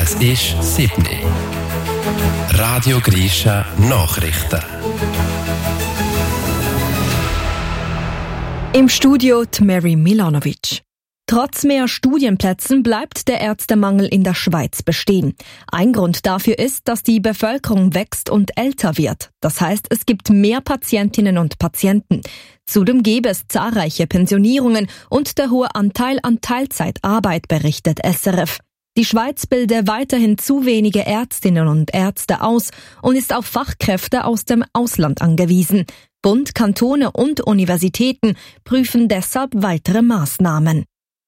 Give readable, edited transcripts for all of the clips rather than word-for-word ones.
Es ist 7 Uhr. Radio Grisha Nachrichten. Im Studio Mary Milanovic. Trotz mehr Studienplätzen bleibt der Ärztemangel in der Schweiz bestehen. Ein Grund dafür ist, dass die Bevölkerung wächst und älter wird. Das heißt, es gibt mehr Patientinnen und Patienten. Zudem gäbe es zahlreiche Pensionierungen und der hohe Anteil an Teilzeitarbeit, berichtet SRF. Die Schweiz bilde weiterhin zu wenige Ärztinnen und Ärzte aus und ist auf Fachkräfte aus dem Ausland angewiesen. Bund, Kantone und Universitäten prüfen deshalb weitere Maßnahmen.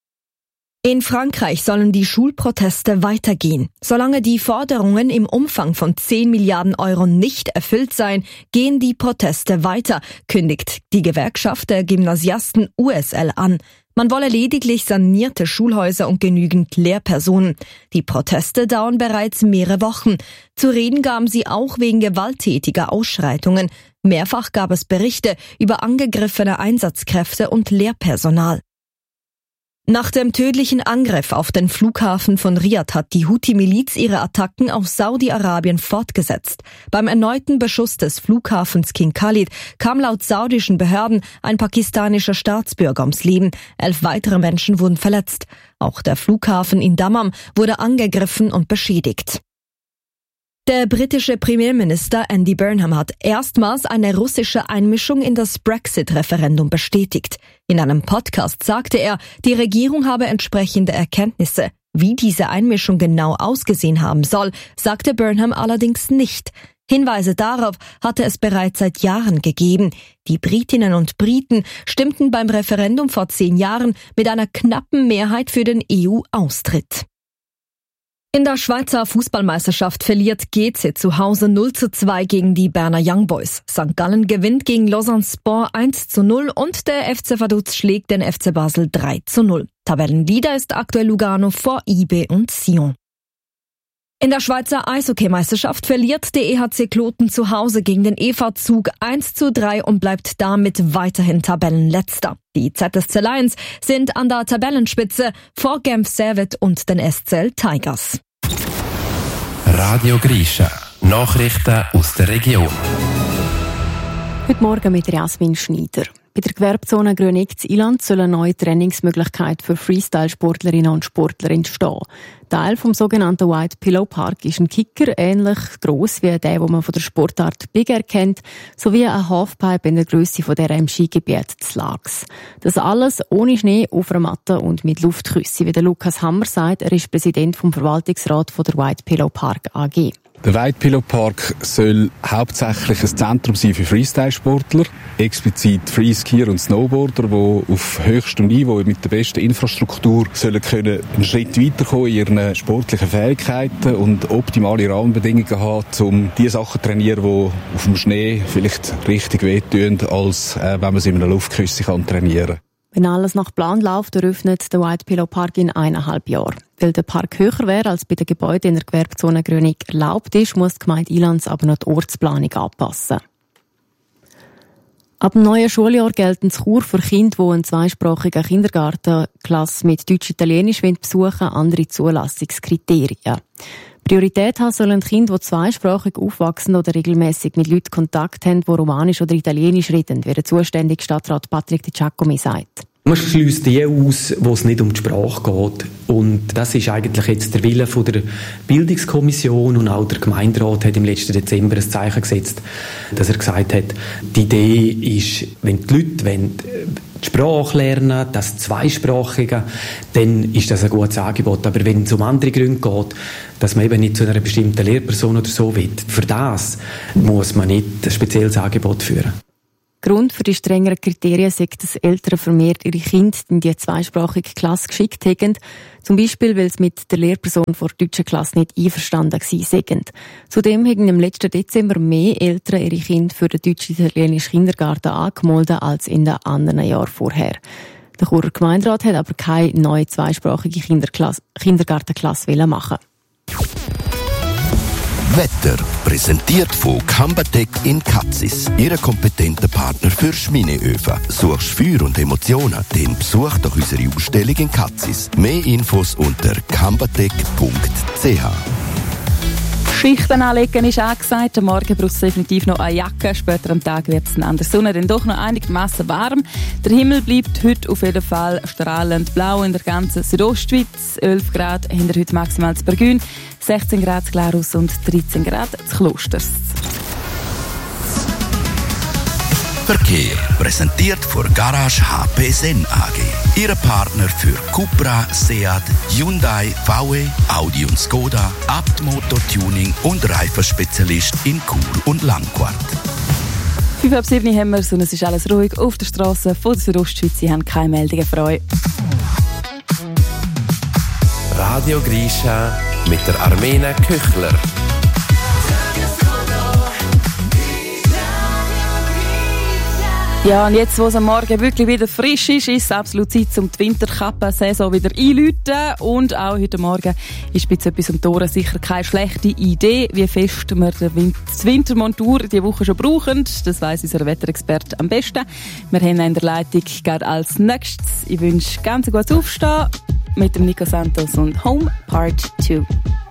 In Frankreich sollen die Schulproteste weitergehen. Solange die Forderungen im Umfang von 10 Milliarden Euro nicht erfüllt seien, gehen die Proteste weiter, kündigt die Gewerkschaft der Gymnasiasten USL an. Man wolle lediglich sanierte Schulhäuser und genügend Lehrpersonen. Die Proteste dauern bereits mehrere Wochen. Zu reden gaben sie auch wegen gewalttätiger Ausschreitungen. Mehrfach gab es Berichte über angegriffene Einsatzkräfte und Lehrpersonal. Nach dem tödlichen Angriff auf den Flughafen von Riad hat die Houthi-Miliz ihre Attacken auf Saudi-Arabien fortgesetzt. Beim erneuten Beschuss des Flughafens King Khalid kam laut saudischen Behörden ein pakistanischer Staatsbürger ums Leben. 11 weitere Menschen wurden verletzt. Auch der Flughafen in Dammam wurde angegriffen und beschädigt. Der britische Premierminister Andy Burnham hat erstmals eine russische Einmischung in das Brexit-Referendum bestätigt. In einem Podcast sagte er, die Regierung habe entsprechende Erkenntnisse. Wie diese Einmischung genau ausgesehen haben soll, sagte Burnham allerdings nicht. Hinweise darauf hatte es bereits seit Jahren gegeben. Die Britinnen und Briten stimmten beim Referendum vor 10 Jahren mit einer knappen Mehrheit für den EU-Austritt. In der Schweizer Fußballmeisterschaft verliert GC zu Hause 0:2 gegen die Berner Young Boys. St. Gallen gewinnt gegen Lausanne Sport 1:0 und der FC Vaduz schlägt den FC Basel 3:0. Tabellenleader ist aktuell Lugano vor IB und Sion. In der Schweizer Eishockeymeisterschaft verliert der EHC Kloten zu Hause gegen den EV Zug 1:3 und bleibt damit weiterhin Tabellenletzter. Die ZSC Lions sind an der Tabellenspitze vor Genf Servette und den SCL Tigers. Radio Grisha Nachrichten aus der Region. Heute Morgen mit Jasmin Schneider. Bei der Gewerbezone Grönig-Iland soll eine neue Trainingsmöglichkeit für Freestyle-Sportlerinnen und Sportler entstehen. Teil vom sogenannten White Pillow Park ist ein Kicker, ähnlich gross wie der, den man von der Sportart Big Air kennt, sowie ein Halfpipe in der Grösse von der im Skigebiet des Lags. Das alles ohne Schnee, auf einer Matte und mit Luftküsse, wie der Lukas Hammer sagt. Er ist Präsident vom Verwaltungsrat von der White Pillow Park AG. Der White Pillow Park soll hauptsächlich ein Zentrum sein für Freestyle-Sportler, explizit Freeskier und Snowboarder, die auf höchstem Niveau mit der besten Infrastruktur sollen können einen Schritt weiterkommen in ihren sportlichen Fähigkeiten und optimale Rahmenbedingungen haben, um die Sachen zu trainieren, die auf dem Schnee vielleicht richtig wehtun, als wenn man sie in einer Luftküsse trainieren kann. Wenn alles nach Plan läuft, eröffnet der White Pillow Park in 1,5 Jahren. Weil der Park höher wäre, als bei den Gebäuden in der Gewerbezone Grönig erlaubt ist, muss die Gemeinde Ilanz aber noch die Ortsplanung anpassen. Ab dem neuen Schuljahr gelten in Chur für Kinder, die eine zweisprachige Kindergartenklasse mit Deutsch-Italienisch besuchen, andere Zulassungskriterien. Priorität haben sollen Kinder, die zweisprachig aufwachsen oder regelmäßig mit Leuten Kontakt haben, die Romanisch oder Italienisch reden, wie der zuständige Stadtrat Patrick Di Giacomi sagt. Man schließt die aus, wo es nicht um die Sprache geht. Und das ist eigentlich jetzt der Wille von der Bildungskommission, und auch der Gemeinderat hat im letzten Dezember ein Zeichen gesetzt, dass er gesagt hat, die Idee ist, wenn die Leute die Sprache lernen, das Zweisprachige, dann ist das ein gutes Angebot. Aber wenn es um andere Gründe geht, dass man eben nicht zu einer bestimmten Lehrperson oder so will, für das muss man nicht ein spezielles Angebot führen. Grund für die strengeren Kriterien sagt, dass Eltern vermehrt ihre Kinder in die zweisprachige Klasse geschickt haben. Zum Beispiel, weil sie mit der Lehrperson vor der deutschen Klasse nicht einverstanden waren. Zudem haben im letzten Dezember mehr Eltern ihre Kinder für den deutsch-italienischen Kindergarten angemeldet als in den anderen Jahren vorher. Der Churer Gemeinderat hat aber keine neue zweisprachige Kindergartenklasse machen. Wetter, präsentiert von Cambatec in Katzis. Ihre kompetente Partner für Schmineöfen. Suchst Feuer und Emotionen? Dann besuch doch unsere Ausstellung in Katzis. Mehr Infos unter cambatec.ch. Schichten anlegen ist angesagt. Am Morgen braucht es definitiv noch eine Jacke. Später am Tag wird es an der Sonne dann doch noch einigermaßen warm. Der Himmel bleibt heute auf jeden Fall strahlend blau in der ganzen Südostschweiz. 11 Grad haben wir heute maximal zu Bergün, 16 Grad zu Glarus und 13 Grad zu Klosters. Verkehr präsentiert von Garage HP Sen AG. Ihre Partner für Cupra, Seat, Hyundai, VW, Audi und Skoda, Abt Motor-Tuning und Reifenspezialist in Chur und Langquart. 5:07 haben wir es und es ist alles ruhig auf der Straße von der Südostschweiz. Sie haben keine Meldungen frei. Radio Grisha mit der Armena Köchler. Ja, und jetzt, wo es am Morgen wirklich wieder frisch ist, ist es absolut Zeit, um die Winterkappen-Saison wieder einzuläuten. Und auch heute Morgen ist bei etwas um die Ohren sicher keine schlechte Idee, wie fest wir die Wintermontur diese Woche schon brauchen. Das weiss unser Wetterexperte am besten. Wir haben in der Leitung gerade als nächstes. Ich wünsche ganz ein gutes Aufstehen mit dem Nico Santos und Home Part 2.